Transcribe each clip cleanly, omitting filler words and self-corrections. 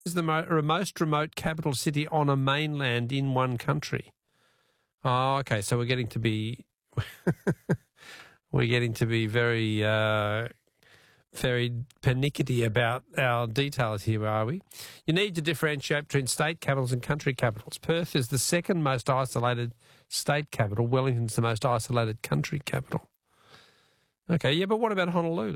is the most remote capital city on a mainland in one country. Oh, okay. So we're getting to be very very pernickety about our details here, are we? You need to differentiate between state capitals and country capitals. Perth is the second most isolated state capital. Wellington's the most isolated country capital. Okay, yeah, but what about Honolulu?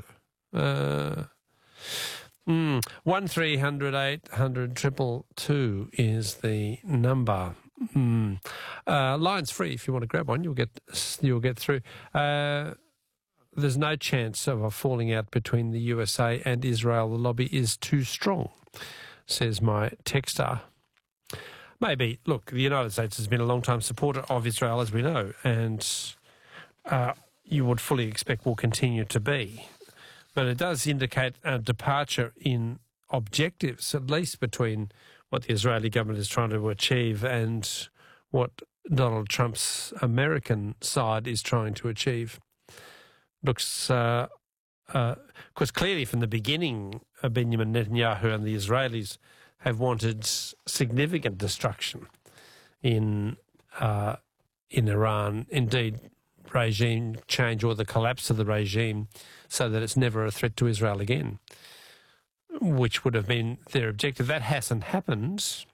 1300 800 222 is the number. Line's free if you want to grab one. You'll get through. There's no chance of a falling out between the USA and Israel. The lobby is too strong, says my texter. Maybe. Look, the United States has been a long-time supporter of Israel, as we know, and you would fully expect will continue to be. But it does indicate a departure in objectives, at least between what the Israeli government is trying to achieve and what Donald Trump's American side is trying to achieve. Looks, because clearly from the beginning, Benjamin Netanyahu and the Israelis have wanted significant destruction in Iran. Indeed, regime change or the collapse of the regime so that it's never a threat to Israel again, which would have been their objective. That hasn't happened.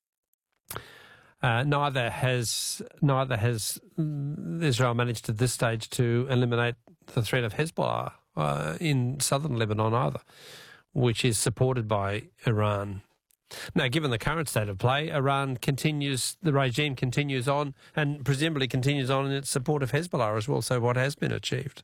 Neither has Israel managed at this stage to eliminate the threat of Hezbollah in southern Lebanon either, which is supported by Iran. Now, given the current state of play, the regime continues on and presumably continues on in its support of Hezbollah as well, so what has been achieved?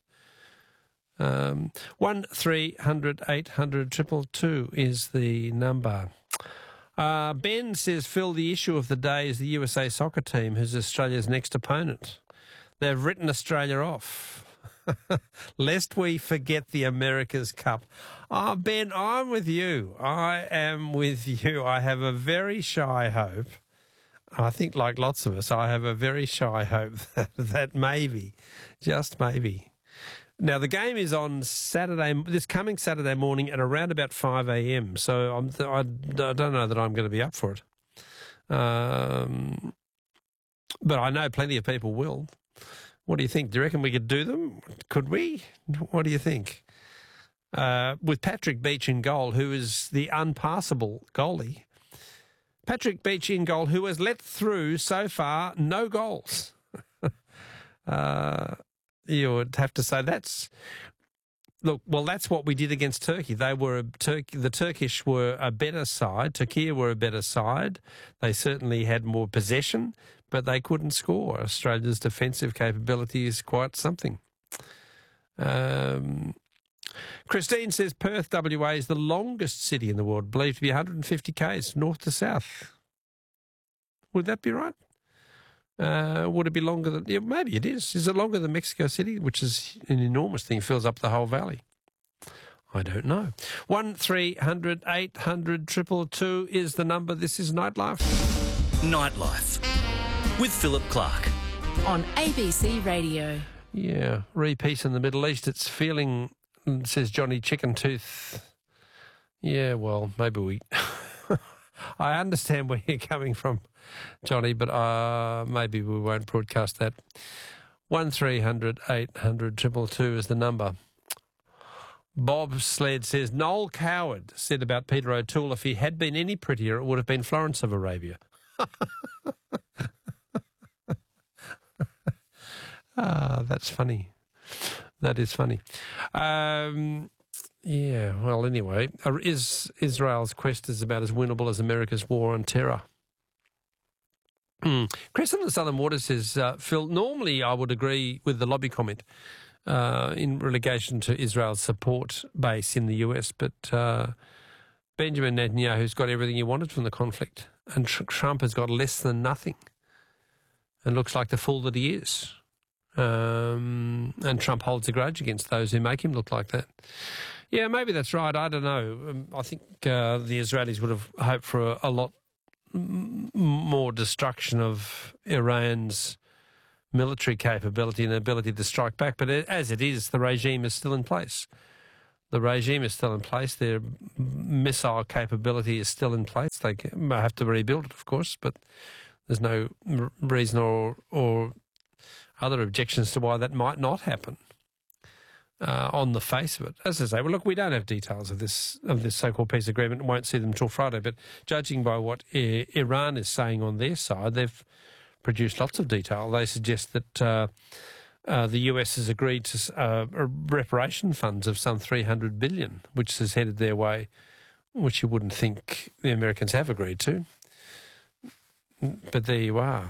1300 800 222 is the number. Ben says, Phil, the issue of the day is the USA soccer team, who's Australia's next opponent. They've written Australia off. Lest we forget the America's Cup. Ben, I'm with you. I am with you. I have a very shy hope. I think, like lots of us, I have a very shy hope that maybe, just maybe. Now, the game is on this coming Saturday morning at around about 5 a.m, so I don't know that I'm going to be up for it. But I know plenty of people will. What do you think? Do you reckon we could do them? Could we? What do you think? With Patrick Beach in goal, who is the unpassable goalie. Patrick Beach in goal, who has let through so far no goals. You would have to say that's what we did against Turkey. The Turkish were a better side. Turkey were a better side. They certainly had more possession, but they couldn't score. Australia's defensive capability is quite something. Christine says Perth, WA is the longest city in the world, believed to be 150 k's north to south. Would that be right? Would it be longer than... Yeah, maybe it is. Is it longer than Mexico City, which is an enormous thing, fills up the whole valley? I don't know. 1300 800 222 is the number. This is Nightlife. Nightlife with Philip Clark. On ABC Radio. Yeah, re-peace in the Middle East. It's feeling, says Johnny Chicken Tooth. Yeah, well, maybe we... I understand where you're coming from, Johnny, but maybe we won't broadcast that. 1300 800 222 is the number. Bob Sled says, Noel Coward said about Peter O'Toole, if he had been any prettier, it would have been Florence of Arabia. That's funny. That is funny. Yeah, well, anyway, Israel's quest is about as winnable as America's war on terror. Crescent of the Southern Waters says, Phil, normally I would agree with the lobby comment in relation to Israel's support base in the US, but Benjamin Netanyahu's got everything he wanted from the conflict, and Trump has got less than nothing, and looks like the fool that he is. And Trump holds a grudge against those who make him look like that. Yeah, maybe that's right. I don't know. I think the Israelis would have hoped for a lot more destruction of Iran's military capability and ability to strike back. But as it is, the regime is still in place. The regime is still in place. Their missile capability is still in place. They have to rebuild it, of course, but there's no reason or other objections to why that might not happen on the face of it. As I say, well, look, we don't have details of this so-called peace agreement. Won't see them until Friday. But judging by what Iran is saying on their side, they've produced lots of detail. They suggest that the US has agreed to reparation funds of some $300 billion, which has headed their way, which you wouldn't think the Americans have agreed to. But there you are.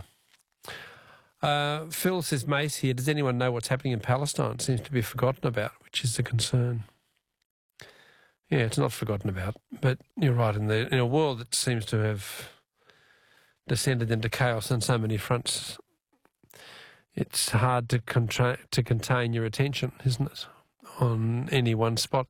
Phil says, Mace here, does anyone know what's happening in Palestine? It seems to be forgotten about, which is a concern. Yeah, it's not forgotten about, but you're right, in a world that seems to have descended into chaos on so many fronts, it's hard to contain your attention, isn't it, on any one spot.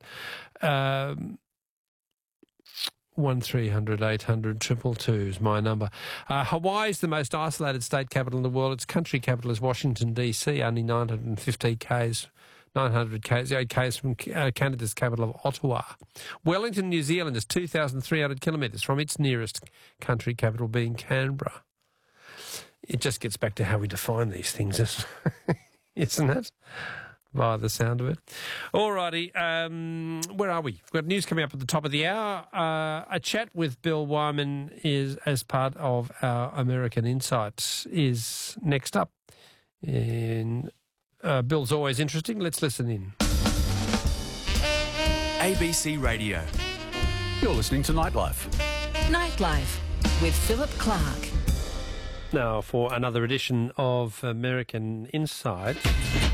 1300 800 222 is my number. Hawaii is the most isolated state capital in the world. Its country capital is Washington, D.C., only 900 k's from Canada's capital of Ottawa. Wellington, New Zealand is 2,300 kilometres from its nearest country capital being Canberra. It just gets back to how we define these things, isn't it? By the sound of it. All righty, where are we? We've got news coming up at the top of the hour. A chat with Bill Wyman is as part of our American Insights is next up. And Bill's always interesting. Let's listen in. ABC Radio. You're listening to Nightlife. Nightlife with Philip Clark. Now for another edition of American Insight.